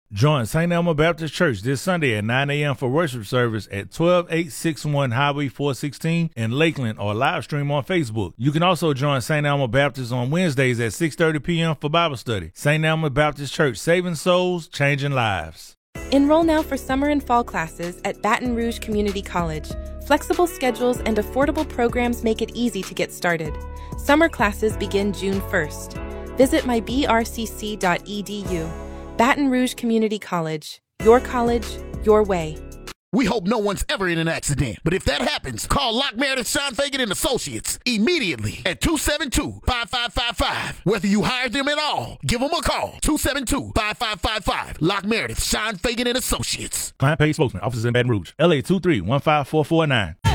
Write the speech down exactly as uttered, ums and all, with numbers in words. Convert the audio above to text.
Join Saint Elmo Baptist Church this Sunday at nine a.m. for worship service at twelve eight sixty-one Highway four sixteen in Lakeland, or live stream on Facebook. You can also join Saint Elmo Baptist on Wednesdays at six thirty p.m. for Bible study. Saint Elmo Baptist Church, saving souls, changing lives. Enroll now for summer and fall classes at Baton Rouge Community College. Flexible schedules and affordable programs make it easy to get started. Summer classes begin June first. Visit my b r c c dot e d u. Baton Rouge Community College. Your college, your way. We hope no one's ever in an accident, but if that happens, call Lock Meredith, Sean Fagan and Associates immediately at two seven two, five five five five. Whether you hired them at all, give them a call. two seven two, five five five five. Lock Meredith, Sean Fagan and Associates. Client paid spokesman, offices in Baton Rouge. L A two three one five four four nine.